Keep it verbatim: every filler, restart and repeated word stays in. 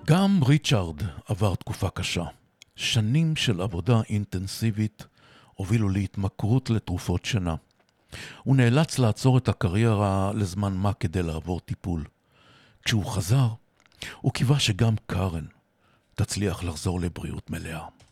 גם ריצ'ארד עבר תקופה קשה. שנים של עבודה אינטנסיבית הובילו להתמכרות לתרופות שינה. הוא נאלץ לעצור את הקריירה לזמן מה כדי לעבור טיפול. כשהוא חזר, הוא קיווה שגם קארן תצליח לחזור לבריאות מלאה.